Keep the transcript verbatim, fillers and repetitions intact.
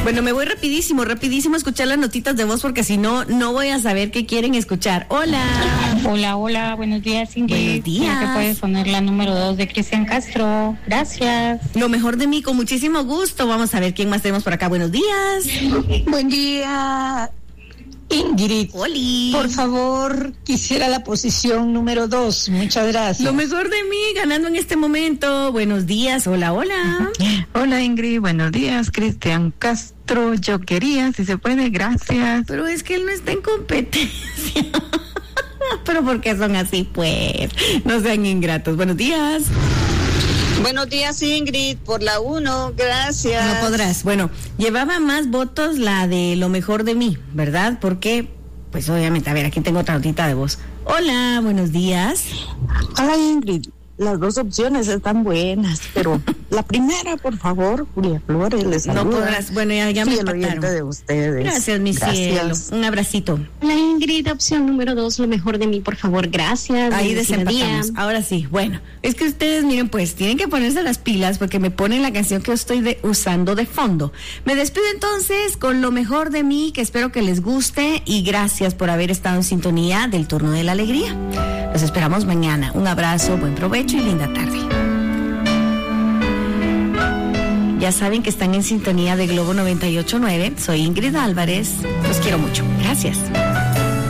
Bueno, me voy rapidísimo, rapidísimo a escuchar las notitas de voz porque si no, no voy a saber qué quieren escuchar. Hola. Hola, hola, buenos días, Ingrid. Buenos días. Creo que puedes poner la número dos de Cristian Castro. Gracias. Lo mejor de mí, con muchísimo gusto. Vamos a ver quién más tenemos por acá. Buenos días. Buen día, Ingrid. Oli. Por favor, quisiera la posición número dos. Muchas gracias. Lo mejor de mí, ganando en este momento. Buenos días. Hola, hola. Hola, Ingrid. Buenos días, Cristian Castro. Yo quería, si se puede, gracias. Pero es que él no está en competencia. Pero ¿por qué son así, pues? No sean ingratos. Buenos días. Buenos días, Ingrid, por la uno, gracias. No podrás. Bueno, llevaba más votos la de lo mejor de mí, ¿verdad? Porque, pues obviamente, a ver, aquí tengo otra notita de voz. Hola, buenos días. Hola, Ingrid. Las dos opciones están buenas, pero la primera, por favor, Julia Flores, les saluda. No podrás, bueno, ya, ya me empataron. de ustedes. Gracias, mi cielo. Un abracito. Hola, Ingrid, opción número dos, lo mejor de mí, por favor, gracias. Ahí desempatamos. Ahora sí, bueno, es que ustedes, miren, pues, tienen que ponerse las pilas porque me ponen la canción que yo estoy de, usando de fondo. Me despido entonces con lo mejor de mí, que espero que les guste, y gracias por haber estado en sintonía del Turno de la Alegría. Los esperamos mañana. Un abrazo, buen provecho y linda tarde. Ya saben que están en sintonía de Globo noventa y ocho punto nueve. Soy Ingrid Álvarez. Los quiero mucho. Gracias.